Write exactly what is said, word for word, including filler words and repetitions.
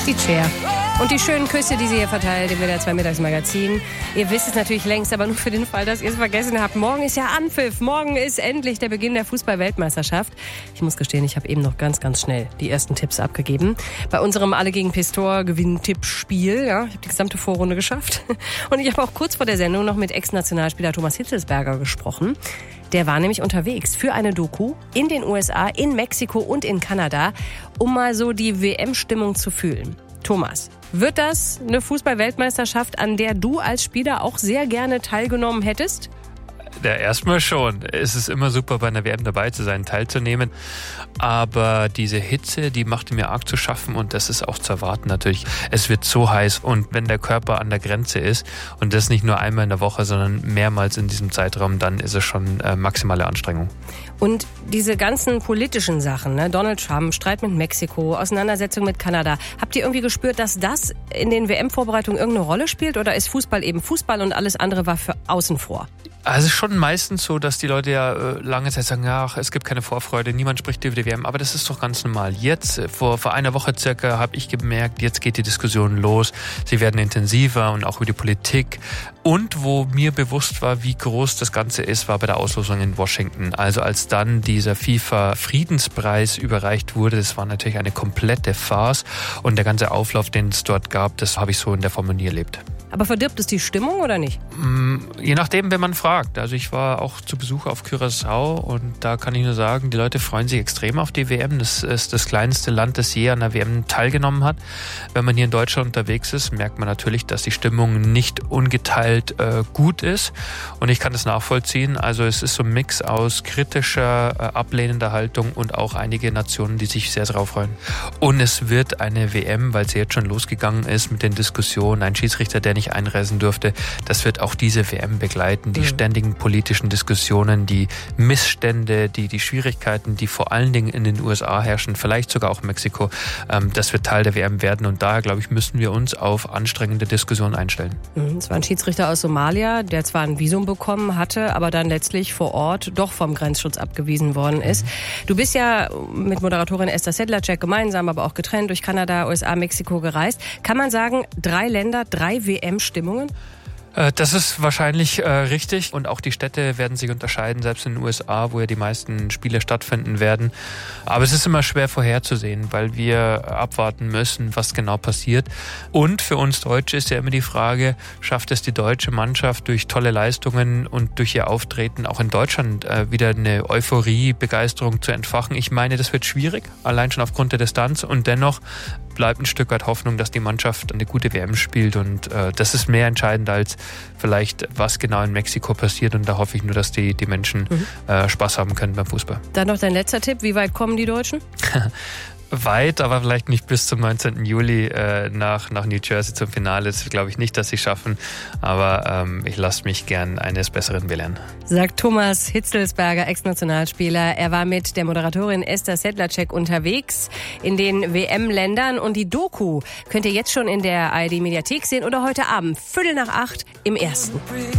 die Cher. Und die schönen Küsse, die sie hier verteilt im W D R zwei Mittagsmagazin. Ihr wisst es natürlich längst, aber nur für den Fall, dass ihr es vergessen habt. Morgen ist ja Anpfiff. Morgen ist endlich der Beginn der Fußball-Weltmeisterschaft. Ich muss gestehen, ich habe eben noch ganz, ganz schnell die ersten Tipps abgegeben. Bei unserem Alle gegen Pistor Gewinn-Tipp-Spiel. Ja, ich habe die gesamte Vorrunde geschafft. Und ich habe auch kurz vor der Sendung noch mit Ex-Nationalspieler Thomas Hitzelsberger gesprochen. Der war nämlich unterwegs für eine Doku in den U S A, in Mexiko und in Kanada, um mal so die W M-Stimmung zu fühlen. Thomas, wird das eine Fußball-Weltmeisterschaft, an der du als Spieler auch sehr gerne teilgenommen hättest? Ja, erstmal schon. Es ist immer super, bei einer W M dabei zu sein, teilzunehmen. Aber diese Hitze, die machte mir arg zu schaffen und das ist auch zu erwarten natürlich. Es wird so heiß und wenn der Körper an der Grenze ist und das nicht nur einmal in der Woche, sondern mehrmals in diesem Zeitraum, dann ist es schon äh, maximale Anstrengung. Und diese ganzen politischen Sachen, ne? Donald Trump, Streit mit Mexiko, Auseinandersetzung mit Kanada. Habt ihr irgendwie gespürt, dass das in den W M-Vorbereitungen irgendeine Rolle spielt oder ist Fußball eben Fußball und alles andere war für außen vor? Also es ist schon meistens so, dass die Leute ja äh, lange Zeit sagen, ach, es gibt keine Vorfreude, niemand spricht über die W M, aber das ist doch ganz normal. Jetzt, vor, vor einer Woche circa, habe ich gemerkt, jetzt geht die Diskussion los, sie werden intensiver und auch über die Politik. Und wo mir bewusst war, wie groß das Ganze ist, war bei der Auslosung in Washington. Also als dann dieser FIFA-Friedenspreis überreicht wurde, das war natürlich eine komplette Farce und der ganze Auflauf, den es dort gab, das habe ich so in der Form noch nie erlebt. Aber verdirbt es die Stimmung oder nicht? Je nachdem, wenn man fragt. Also ich war auch zu Besuch auf Curaçao und da kann ich nur sagen, die Leute freuen sich extrem auf die W M. Das ist das kleinste Land, das je an der W M teilgenommen hat. Wenn man hier in Deutschland unterwegs ist, merkt man natürlich, dass die Stimmung nicht ungeteilt äh, gut ist. Und ich kann das nachvollziehen. Also es ist so ein Mix aus kritischer, äh, ablehnender Haltung und auch einige Nationen, die sich sehr darauf freuen. Und es wird eine W M, weil sie jetzt schon losgegangen ist mit den Diskussionen, ein Schiedsrichter, der nicht einreisen durfte, das wird auch diese W M begleiten. Die mhm. ständigen politischen Diskussionen, die Missstände, die, die Schwierigkeiten, die vor allen Dingen in den U S A herrschen, vielleicht sogar auch Mexiko, ähm, das wird Teil der W M werden und daher, glaube ich, müssen wir uns auf anstrengende Diskussionen einstellen. Es war ein Schiedsrichter aus Somalia, der zwar ein Visum bekommen hatte, aber dann letztlich vor Ort doch vom Grenzschutz abgewiesen worden ist. Mhm. Du bist ja mit Moderatorin Esther Sedlacek gemeinsam, aber auch getrennt durch Kanada, U S A, Mexiko gereist. Kann man sagen, drei Länder, drei W M-Stimmungen? Das ist wahrscheinlich äh, richtig und auch die Städte werden sich unterscheiden, selbst in den U S A, wo ja die meisten Spiele stattfinden werden. Aber es ist immer schwer vorherzusehen, weil wir abwarten müssen, was genau passiert. Und für uns Deutsche ist ja immer die Frage, schafft es die deutsche Mannschaft durch tolle Leistungen und durch ihr Auftreten auch in Deutschland äh, wieder eine Euphorie, Begeisterung zu entfachen? Ich meine, das wird schwierig, allein schon aufgrund der Distanz und dennoch bleibt ein Stück weit Hoffnung, dass die Mannschaft eine gute W M spielt und äh, das ist mehr entscheidend als vielleicht, was genau in Mexiko passiert und da hoffe ich nur, dass die, die Menschen mhm. äh, Spaß haben können beim Fußball. Dann noch dein letzter Tipp, wie weit kommen die Deutschen? Weit, aber vielleicht nicht bis zum neunzehnten Juli äh, nach, nach New Jersey zum Finale. Das glaube ich nicht, dass sie schaffen, aber ähm, ich lasse mich gern eines Besseren belehren. Sagt Thomas Hitzelsberger, Ex-Nationalspieler. Er war mit der Moderatorin Esther Sedlacek unterwegs in den W M-Ländern und die Doku könnt ihr jetzt schon in der A R D-Mediathek sehen oder heute Abend, Viertel nach acht im Ersten.